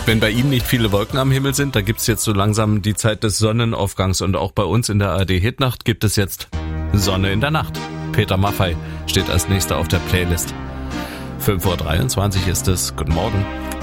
Wenn bei Ihnen nicht viele Wolken am Himmel sind, da gibt's jetzt so langsam die Zeit des Sonnenaufgangs. Und auch bei uns in der ARD-Hitnacht gibt es jetzt Sonne in der Nacht. Peter Maffay steht als nächster auf der Playlist. 5:23 Uhr ist es. Guten Morgen.